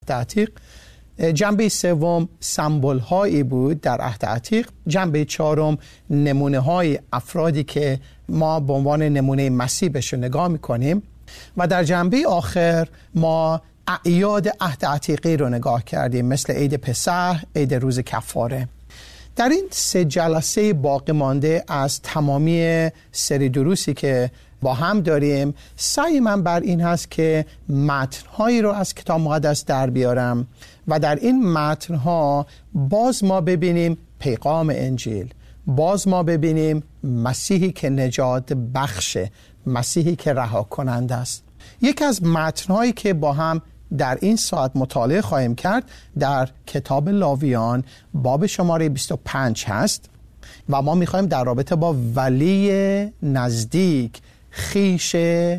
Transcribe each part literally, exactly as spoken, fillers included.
عهد عتیق. جنبه سوم سمبل هایی بود در عهد عتیق. جنبه چهارم نمونه های افرادی که ما به عنوان نمونه مسیح بهش نگاه میکنیم و در جنبه آخر ما اعیاد عهد عتیقی رو نگاه کردیم، مثل عید پسح، عید روز کفاره. در این سه جلسه باقی مانده از تمامی سری دروسی که با هم داریم، سعی من بر این هست که متن‌هایی رو از کتاب مقدس در بیارم و در این متن‌ها باز ما ببینیم پیغام انجیل، باز ما ببینیم مسیحی که نجات بخشه، مسیحی که رها کننده است. یک از متن‌هایی که با هم در این ساعت مطالعه خواهیم کرد در کتاب لاویان باب شماره بیست و پنج هست و ما می‌خوایم در رابطه با ولی نزدیک، خیش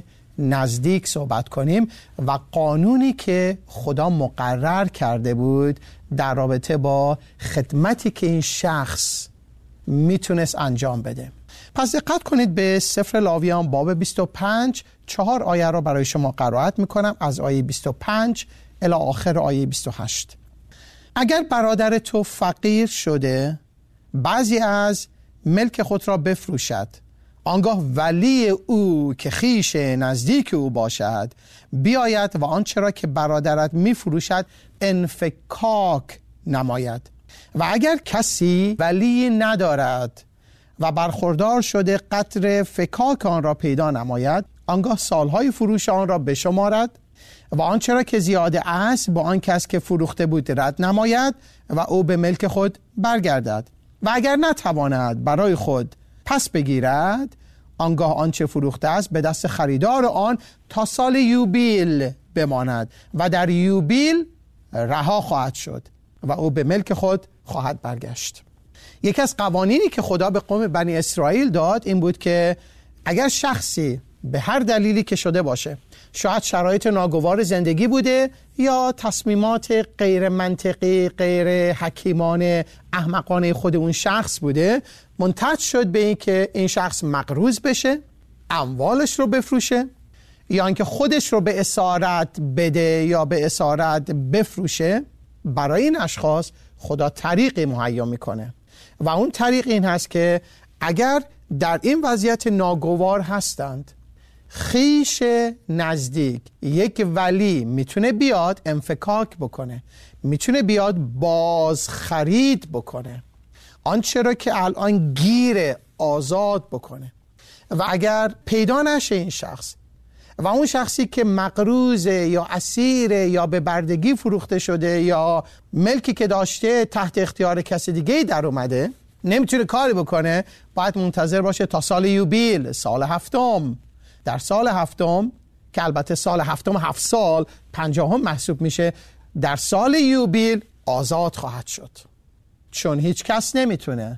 نزدیک صحبت کنیم و قانونی که خدا مقرر کرده بود در رابطه با خدمتی که این شخص میتونست انجام بده. پس دقت کنید به سفر لاویان باب بیست و پنج، چهار آیه را برای شما قرائت میکنم از آیه بیست و پنج الی آخر آیه بیست و هشت. اگر برادر تو فقیر شده بعضی از ملک خود را بفروشد، آنگاه ولی او که خیش نزدیک او باشد بیاید و آنچه را که برادرت میفروشد انفکاک نماید. و اگر کسی ولی ندارد و برخوردار شده قدر فکاک آن را پیدا نماید، آنگاه سالهای فروش آن را بشمارد و آنچه را که زیاده است با آن کس که فروخته بود رد نماید و او به ملک خود برگردد. و اگر نتواند برای خود پس بگیرد، آنگاه آنچه فروخته است به دست خریدار آن تا سال یوبیل بماند و در یوبیل رها خواهد شد و او به ملک خود خواهد برگشت. یکی از قوانینی که خدا به قوم بنی اسرائیل داد این بود که اگر شخصی به هر دلیلی که شده باشه، شاید شرایط ناگوار زندگی بوده یا تصمیمات غیر منطقی، غیر حکیمانه، احمقانه خود اون شخص بوده، منتج شد به این که این شخص مقروض بشه، اموالش رو بفروشه یا اینکه خودش رو به اسارت بده یا به اسارت بفروشه. برای این اشخاص خدا طریقی مهیا میکنه و اون طریق این هست که اگر در این وضعیت ناگوار هستند، خیش نزدیک یک ولی میتونه بیاد انفکاک بکنه، میتونه بیاد باز خرید بکنه، آنچه را که الان گیره آزاد بکنه. و اگر پیدا نشه این شخص و اون شخصی که مقروضه یا اسیره یا به بردگی فروخته شده یا ملکی که داشته تحت اختیار کسی دیگه در اومده، نمیتونه کاری بکنه، باید منتظر باشه تا سال یوبیل، سال هفتم. در سال هفتم که البته سال هفتم هفت سال پنجاهم محسوب میشه، در سال یوبیل آزاد خواهد شد، چون هیچ کس نمیتونه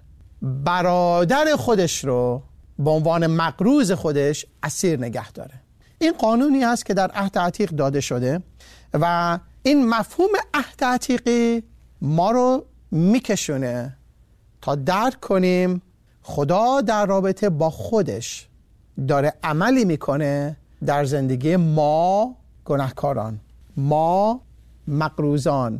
برادر خودش رو به عنوان مقروض خودش اسیر نگه داره. این قانونی است که در عهد عتیق داده شده و این مفهوم عهد عتیقی ما رو میکشونه تا درک کنیم خدا در رابطه با خودش داره عملی میکنه در زندگی ما گناهکاران، ما مقروضان،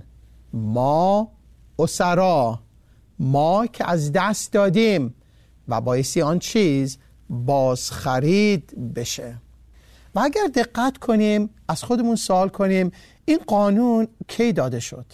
ما اسرا، ما که از دست دادیم و بایستی آن چیز باز خرید بشه. و اگر دقت کنیم از خودمون سوال کنیم این قانون کی داده شد؟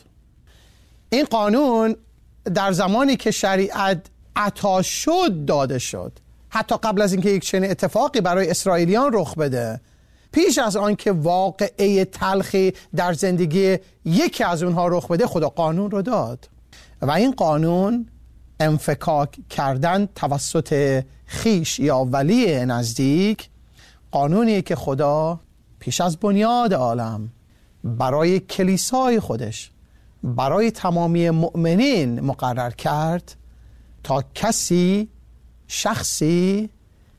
این قانون در زمانی که شریعت عطا شد داده شد، حتی قبل از اینکه یک چنین اتفاقی برای اسرائیلیان رخ بده، پیش از آن که واقعه تلخی در زندگی یکی از اونها رخ بده، خدا قانون رو داد و این قانون انفکاک کردن توسط خیش یا ولی نزدیک، قانونی که خدا پیش از بنیاد عالم برای کلیسای خودش، برای تمامی مؤمنین مقرر کرد تا کسی، شخصی،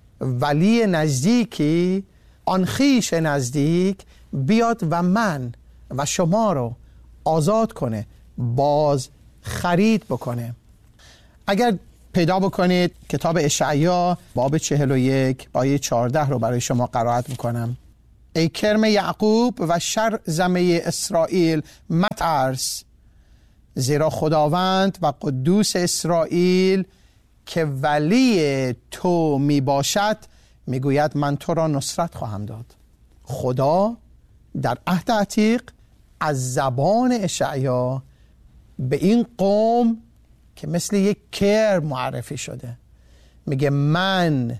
ولی نزدیکی، آن خویش نزدیک بیاد و من و شما رو آزاد کنه، باز خرید بکنه. اگر پیدا بکنید کتاب اشعیا باب چهل و یک آیه چهارده رو برای شما قرائت میکنم. ای کرم یعقوب و شرزمه اسرائیل مترس، زیرا خداوند و قدوس اسرائیل که ولی تو می باشد میگوید من تو را نصرت خواهم داد. خدا در عهد عتیق از زبان اشعیا به این قوم که مثل یک کرم معرفی شده میگه من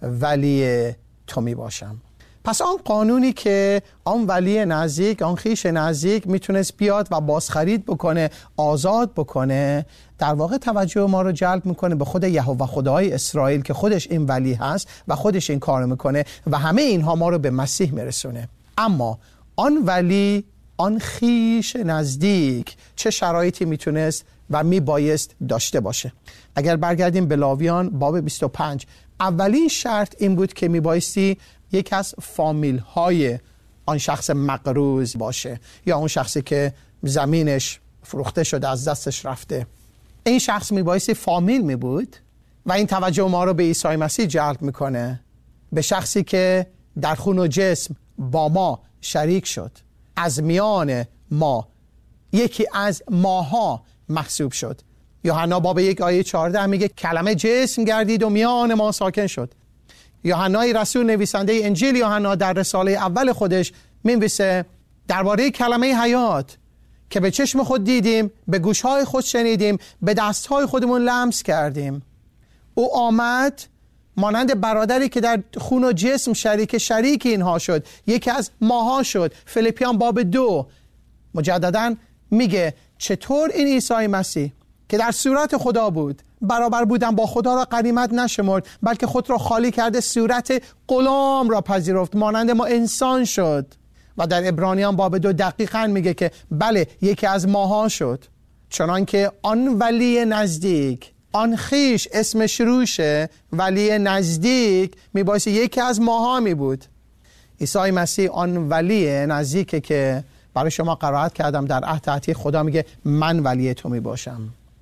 ولی تو می باشم. پس آن قانونی که آن ولی نزدیک، آن خویش نزدیک میتونست بیاد و بازخرید بکنه، آزاد بکنه، در واقع توجه ما رو جلب میکنه به خود یهوه خدای اسرائیل که خودش این ولی هست و خودش این کار میکنه و همه اینها ما رو به مسیح میرسونه. اما آن ولی، آن خویش نزدیک چه شرایطی میتونست و میبایست داشته باشه؟ اگر برگردیم به لاویان باب بیست و پنج، اولین شرط این بود که میبایستی یک از فامیل های آن شخص مقروض باشه یا اون شخصی که زمینش فروخته شده، از دستش رفته. این شخص میبایستی فامیل می بود و این توجه ما رو به عیسی مسیح جلب میکنه، به شخصی که در خون و جسم با ما شریک شد، از میان ما یکی از ماها محسوب شد. یوحنا باب یک آیه چهارده میگه کلمه جسم گردید و میان ما ساکن شد. یوحنای رسول نویسنده انجیل یوحنا در رساله اول خودش می‌نویسه درباره کلمه حیات که به چشم خود دیدیم، به گوشهای خود شنیدیم، به دستهای خودمون لمس کردیم. او آمد مانند برادری که در خون و جسم شریک شریک اینها شد، یکی از ماها شد. فیلیپیان باب دو مجدداً میگه چطور این عیسی مسیح که در صورت خدا بود، برابر بودن با خدا را غنیمت نشمرد، بلکه خود را خالی کرده، صورت غلام را پذیرفت، مانند ما انسان شد. و در عبرانیان باب دو دقیقاً میگه که بله یکی از ماها شد، چنان که آن ولی نزدیک، آن خویش اسمش روشه، ولی نزدیک میبایستی یکی از ماها می بود. عیسی مسیح آن ولی نزدیکه که برای شما قرائت کردم در عهد عتیق خدا میگه من ولی تو می باشم.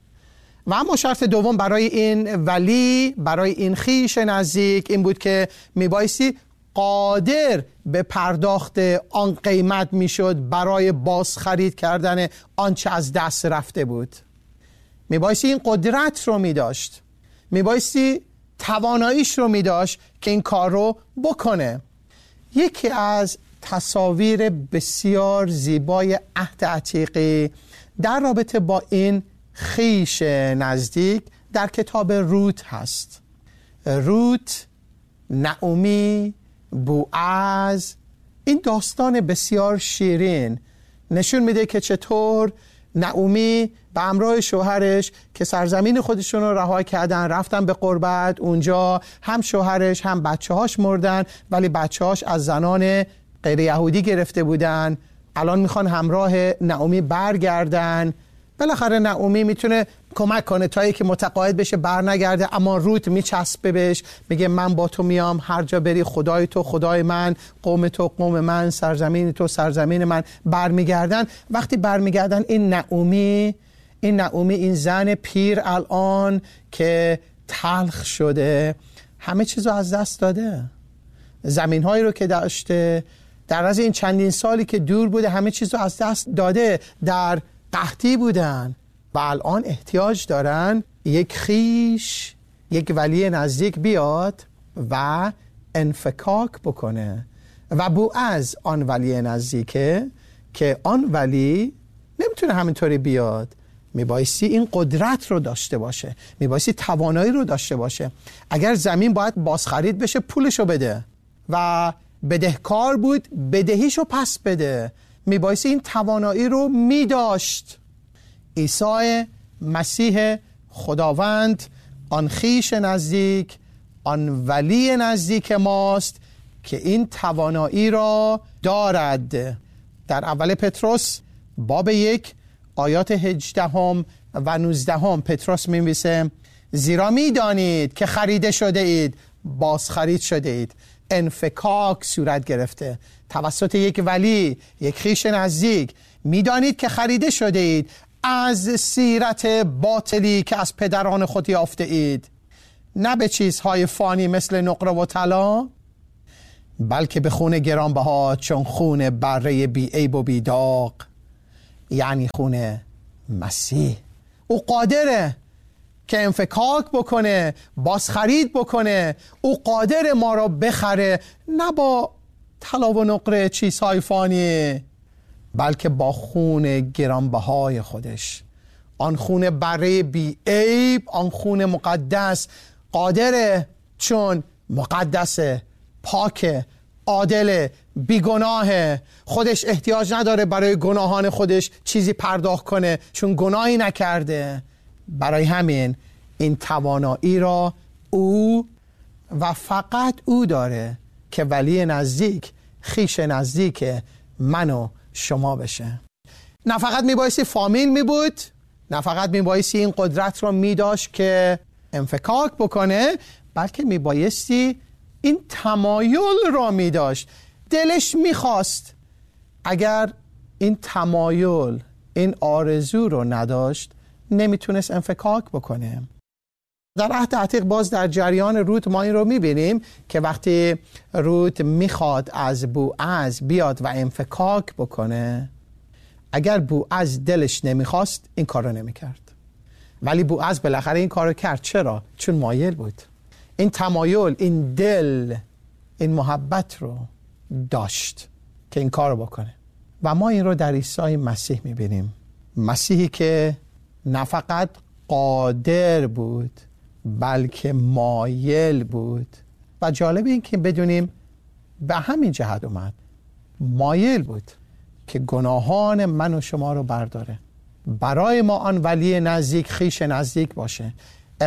و اما شرط دوم برای این ولی، برای این خویش نزدیک این بود که میبایستی قادر به پرداخت آن قیمت میشد برای بازخرید کردن آنچه از دست رفته بود. میبایستی این قدرت رو میداشت، میبایستی تواناییش رو میداشت که این کار رو بکنه. یکی از تصاویر بسیار زیبای عهد عتیقی در رابطه با این خویش نزدیک در کتاب روت هست. روت، نعومی، بوعز، این داستان بسیار شیرین نشون میده که چطور نعومی به همراه شوهرش که سرزمین خودشون رو رها کردن رفتن به غربت، اونجا هم شوهرش هم بچه هاش مردن، ولی بچه هاش از زنان غیر یهودی گرفته بودن. الان میخوان همراه نعومی برگردن. بالاخره نعومی میتونه کمک کنه تا که متقاعد بشه بر نگرده، اما روت میچسبه بهش، میگه من با تو میام، هر جا بری خدای تو خدای من، قوم تو قوم من، سرزمین تو سرزمین من. برمیگردن. وقتی برمیگردن این نعومی این نعومی این زن پیر الان که تلخ شده، همه چیزو از دست داده، زمینهایی رو که داشته در از این چندین سالی که دور بوده همه چیزو از دست داده، در قحطی بودن و الان احتیاج دارن یک خویش، یک ولی نزدیک بیاد و انفکاک بکنه. و بوعز آن ولی نزدیکه که آن ولی نمیتونه همینطوری بیاد، میبایستی این قدرت رو داشته باشه، میبایستی توانایی رو داشته باشه. اگر زمین باید بازخرید بشه پولشو بده و بدهکار بود بدهیشو پس بده، میبایستی این توانایی رو میداشت. عیسی مسیح خداوند آن خویش نزدیک، آن ولی نزدیک ماست که این توانایی را دارد. در اول پتروس باب یک آیات هجدهم و نوزدهم پتروس می‌نویسه زیرا می‌دانید که خریده شده اید، بازخرید شده اید. انفکاک صورت گرفته توسط یک ولی، یک خویش نزدیک. می‌دانید که خریده شده اید از سیرت باطلی که از پدران خود یافته اید، نه به چیزهای فانی مثل نقره و طلا، بلکه به خون گرانبها چون خون بره بی عیب و بی داغ، یعنی خون مسیح. او قادره که انفکاک بکنه، بازخرید بکنه. او قادر ما را بخره، نه با طلا و نقره چیزهای فانی، بلکه با خون گرانبهای خودش، آن خون بره بی عیب، آن خون مقدس. قادره چون مقدسه، پاکه، عادل، بیگناه. خودش احتیاج نداره برای گناهان خودش چیزی پرداخت کنه، چون گناهی نکرده. برای همین این توانایی را او و فقط او داره که ولی نزدیک، خیش نزدیک من و شما بشه. نه فقط میبایستی فامیل میبود، نه فقط میبایستی این قدرت را میداشت که انفکاک بکنه، بلکه میبایستی این تمایل را میداشت. دلش میخواست. اگر این تمایل، این آرزو رو نداشت، نمیتونست انفکاک بکنه. در عهد عتیق باز در جریان رود ما این رو میبینیم که وقتی رود میخواد از بوعز بیاد و انفکاک بکنه، اگر بوعز دلش نمیخواست این کار رو نمیکرد، ولی بوعز بالاخره این کار رو کرد. چرا؟ چون مایل بود. این تمایل، این دل، این محبت رو داشت که این کار رو بکنه. و ما این رو در عیسی مسیح میبینیم. مسیحی که نه فقط قادر بود بلکه مایل بود. و جالب این که بدونیم به همین جهت اومد، مایل بود که گناهان من و شما رو برداره، برای ما آن ولی نزدیک، خیش نزدیک باشه،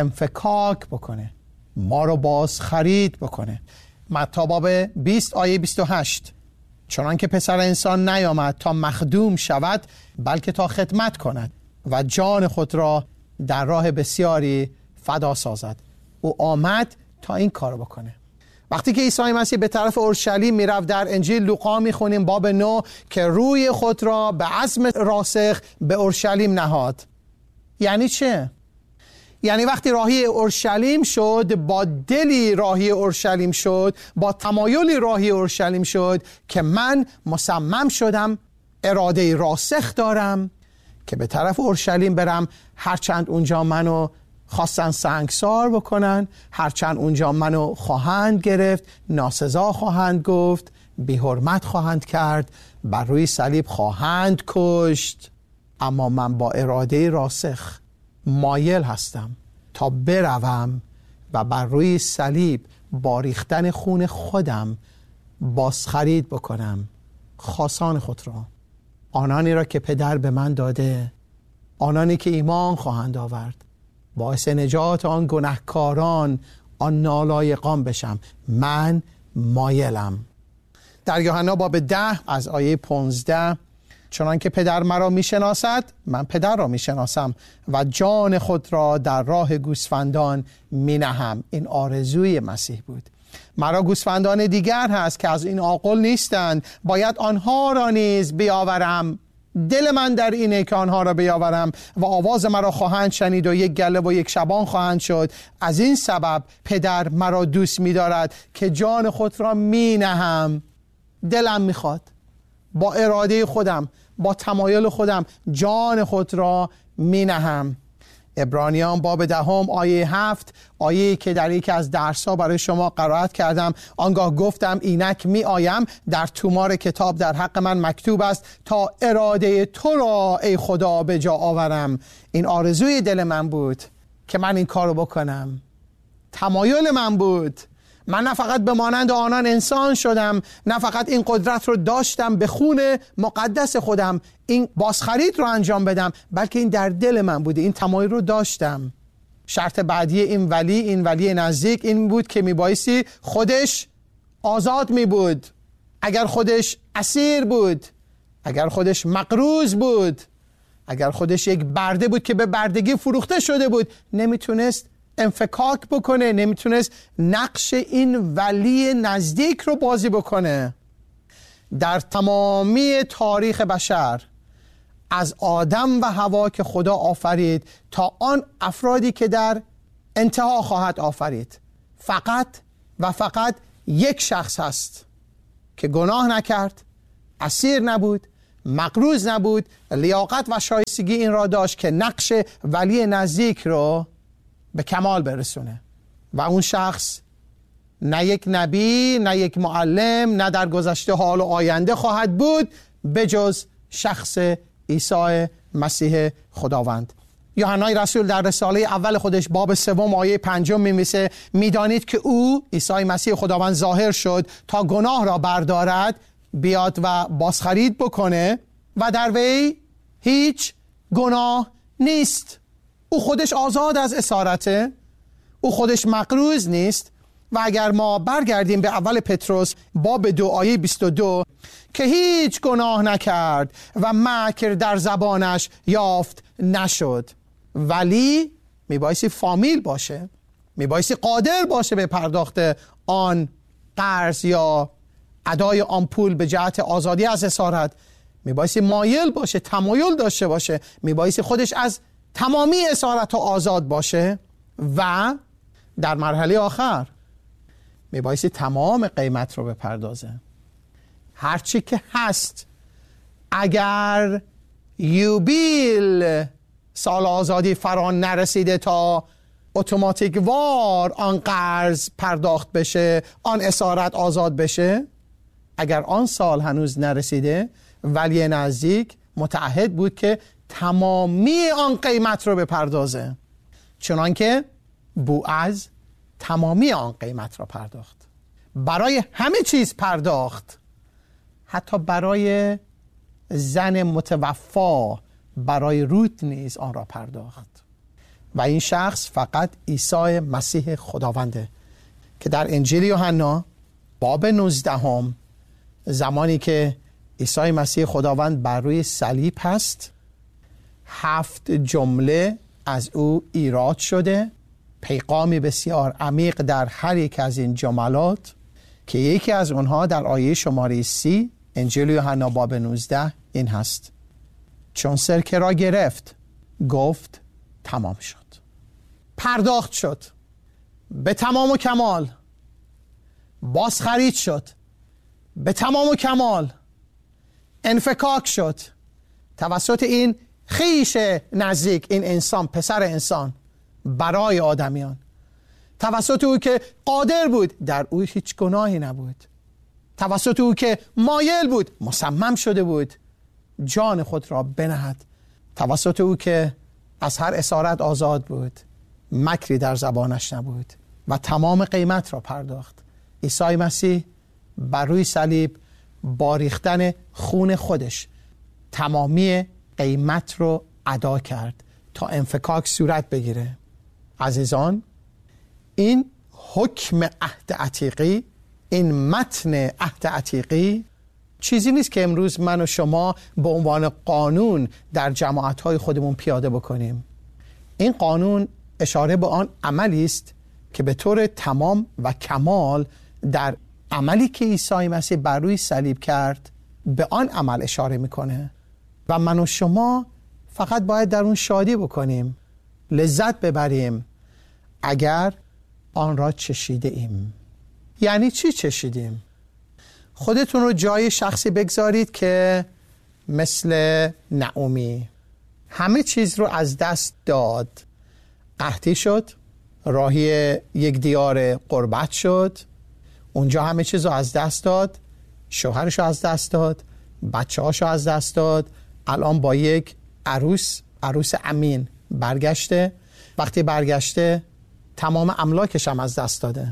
انفکاک بکنه، ما رو باز خرید بکنه. متی باب بیست آیه بیست و هشت: چنان که پسر انسان نیامد تا مخدوم شود، بلکه تا خدمت کند و جان خود را در راه بسیاری فدا سازد. او آمد تا این کار بکنه. وقتی که عیسی مسیح به طرف اورشلیم میرفت، در انجیل لوقا میخونیم باب نه که روی خود را به عزم راسخ به اورشلیم نهاد. یعنی چه؟ یعنی وقتی راهی اورشلیم شد، با دلی راهی اورشلیم شد، با تمایلی راهی اورشلیم شد که من مصمم شدم، اراده راسخ دارم که به طرف اورشلیم برم، هرچند اونجا منو خواستن سنگسار بکنن، هرچند اونجا منو خواهند گرفت، ناسزا خواهند گفت، بی حرمت خواهند کرد، بر روی صلیب خواهند کشت، اما من با اراده راسخ مایل هستم تا بروم و بر روی صلیب با ریختن خون خودم بازخرید بکنم خاصان خود را، آنانی را که پدر به من داده، آنانی که ایمان خواهند آورد، باعث نجات آن گناهکاران، آن نالایقان بشم. من مایلم. در یوحنا باب ده از آیه پانزده: چنان که پدر مرا میشناسد، من پدر را میشناسم و جان خود را در راه گوسفندان مینهم. این آرزوی مسیح بود. مرا گوسفندان دیگر هست که از این عاقل نیستند، باید آنها را نیز بیاورم. دل من در اینه که آنها را بیاورم و آواز مرا خواهند شنید و یک گله و یک شبان خواهند شد. از این سبب پدر مرا دوست می‌دارد که جان خود را مینهم. دلم میخواد، با اراده خودم، با تمایل خودم جان خود را مینهم. عبرانیان باب دهم آیه هفت، آیه‌ای که در یکی از درس‌ها برای شما قرائت کردم، آنگاه گفتم اینک می آیم، در تومار کتاب در حق من مکتوب است تا اراده تو را ای خدا به جا آورم. این آرزوی دل من بود که من این کارو بکنم، تمایل من بود. من نه فقط به مانند آنان انسان شدم، نه فقط این قدرت رو داشتم به خون مقدس خودم این بازخرید رو انجام بدم، بلکه این در دل من بوده، این تمایل رو داشتم. شرط بعدی این ولی، این ولی نزدیک، این بود که میبایستی خودش آزاد می بود. اگر خودش اسیر بود، اگر خودش مقروض بود، اگر خودش یک برده بود که به بردگی فروخته شده بود، نمیتونست انفکاک بکنه، نمیتونست نقش این ولی نزدیک رو بازی بکنه. در تمامی تاریخ بشر، از آدم و حوا که خدا آفرید تا آن افرادی که در انتها خواهد آفرید، فقط و فقط یک شخص هست که گناه نکرد، اسیر نبود، مقروض نبود، لیاقت و شایستگی این را داشت که نقش ولی نزدیک رو به کمال برسونه. و اون شخص نه یک نبی، نه یک معلم، نه در گذشته، حال و آینده خواهد بود به جز شخص عیسی مسیح خداوند. یوحنای رسول در رساله اول خودش باب سوم آیه پنجم می‌نویسه میدانید که او عیسی مسیح خداوند ظاهر شد تا گناه را بردارد، بیاد و بازخرید بکنه و در وی هیچ گناه نیست. او خودش آزاد از اسارته، او خودش مقروض نیست. و اگر ما برگردیم به اول پتروس باب دو آیه بیست و دو که هیچ گناه نکرد و مکر در زبانش یافت نشد، ولی میبایستی فامیل باشه، میبایستی قادر باشه به پرداخت آن قرض یا ادای آن پول به جهت آزادی از اسارت، میبایستی مایل باشه، تمایل داشته باشه، میبایستی خودش از تمامی اسارت ها آزاد باشه و در مرحله آخر میبایستی تمام قیمت رو بپردازه. هرچی که هست. اگر یوبیل سال آزادی فران نرسیده تا اتوماتیک وار آن قرض پرداخت بشه، آن اسارت آزاد بشه، اگر آن سال هنوز نرسیده، ولی نزدیک متعهد بود که تمامی آن قیمت رو بپردازه، چنانکه بوعز تمامی آن قیمت را پرداخت. برای همه چیز پرداخت، حتی برای زن متوفا، برای روت نیز آن را پرداخت. و این شخص فقط عیسی مسیح خداونده که در انجیل یوحنا باب نوزدهم زمانی که عیسی مسیح خداوند بر روی صلیب هست، هفت جمله از او ایراد شده، پیغامی بسیار عمیق در هر یک از این جملات که یکی از اونها در آیه شماره سی انجیل یوحنا باب نوزده این هست: چون سرکه را گرفت گفت تمام شد. پرداخت شد به تمام و کمال، بازخرید شد به تمام و کمال، انفکاک شد توسط این خویش نزدیک، این انسان، پسر انسان، برای آدمیان، توسط او که قادر بود، در او هیچ گناهی نبود، توسط او که مایل بود، مصمم شده بود جان خود را بنهد، توسط او که از هر اسارت آزاد بود، مکری در زبانش نبود و تمام قیمت را پرداخت. عیسی مسیح بر روی صلیب با ریختن خون خودش تمامی قیمت رو ادا کرد تا انفکاک صورت بگیره. عزیزان، این حکم عهد عتیقی، این متن عهد عتیقی چیزی نیست که امروز من و شما به عنوان قانون در جماعت‌های خودمون پیاده بکنیم. این قانون اشاره به آن عملی است که به طور تمام و کمال در عملی که عیسی مسیح بر روی صلیب کرد به آن عمل اشاره میکنه و من و شما فقط باید در اون شادی بکنیم، لذت ببریم اگر آن را چشیده ایم. یعنی چی چشیدیم؟ خودتون رو جای شخصی بگذارید که مثل نعومی همه چیز رو از دست داد، قحطی شد، راهی یک دیار غربت شد، اونجا همه چیز رو از دست داد، شوهرش رو از دست داد، بچه هاش رو از دست داد، الان با یک عروس عروس امین برگشته. وقتی برگشته تمام املاکش هم از دست داده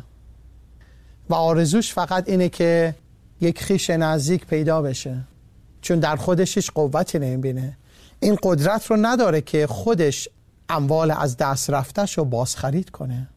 و آرزوش فقط اینه که یک خویش نزدیک پیدا بشه، چون در خودش هیچ قوتی نمیبینه، این قدرت رو نداره که خودش اموال از دست رفتش رو بازخرید کنه.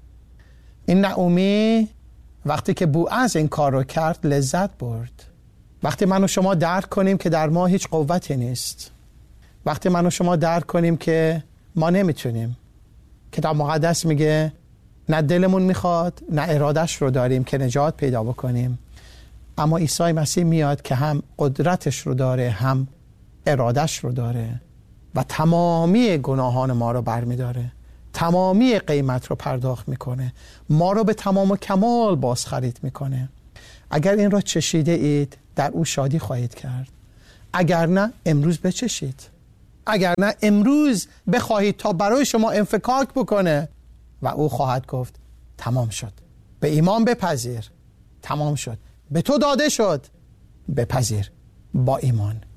این نعومی وقتی که بوعز این کار رو کرد لذت برد. وقتی من و شما درک کنیم که در ما هیچ قوتی نیست، وقتی من و شما درک کنیم که ما نمیتونیم، کتاب مقدس میگه نه دلمون میخواد نه ارادش رو داریم که نجات پیدا بکنیم، اما عیسی مسیح میاد که هم قدرتش رو داره هم ارادش رو داره و تمامی گناهان ما رو برمیداره، تمامی قیمت رو پرداخت میکنه، ما رو به تمام و کمال بازخرید میکنه اگر این را چشیده اید در او شادی خواهید کرد. اگر نه امروز بچشید. اگر نه امروز بخواهید تا برای شما انفکاک بکنه و او خواهد گفت تمام شد. به ایمان بپذیر، تمام شد. به تو داده شد، بپذیر با ایمان.